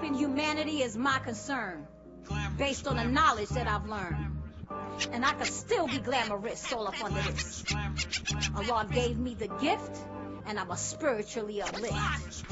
helping humanity is my concern, based on the knowledge that I've learned. And I could still be glamorous all up under this. Allah gave me the gift, and I'ma spiritually uplift.